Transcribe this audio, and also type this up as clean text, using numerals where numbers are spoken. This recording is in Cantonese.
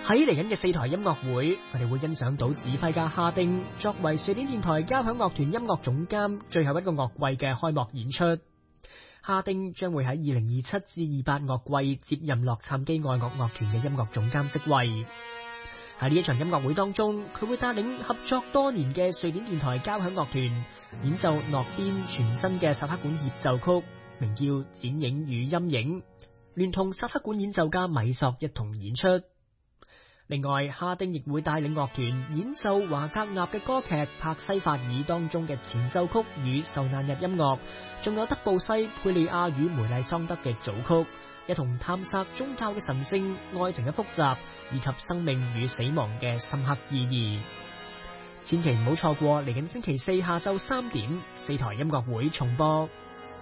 喺嚟緊嘅4台音樂會，我哋會欣賞到指揮家哈丁作為瑞典電台交響樂團音樂總監最後一個樂季嘅開幕演出。哈丁將會喺2027至28樂季接任洛杉磯愛樂樂團嘅音樂總監職位。喺呢一場音樂會當中，佢會帶領合作多年嘅瑞典電台交響樂團演奏諾邊全新嘅薩克管協奏曲，名叫《剪影與陰影》，聯同薩克管演奏家米索一同演出。另外，哈丁亦會帶領樂團演奏華格納嘅歌劇《帕西法爾》當中嘅前奏曲與受難日音樂，仲有德布西、佩里亞與梅麗桑德嘅組曲，一同探索宗教嘅神聖、愛情嘅複雜以及生命與死亡嘅深刻意義。千祈唔好錯過嚟緊星期4下晝3點4台音樂會重播。